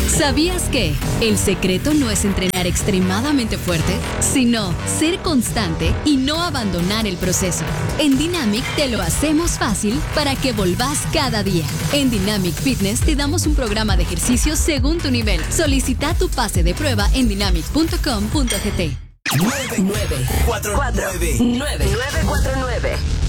¿Sabías que el secreto no es entrenar extremadamente fuerte, sino ser constante y no abandonar el proceso? En Dynamic te lo hacemos fácil para que volvás cada día. En Dynamic Fitness te damos un programa de ejercicios según tu nivel. Solicita tu pase de prueba en dynamic.com.gt. 949.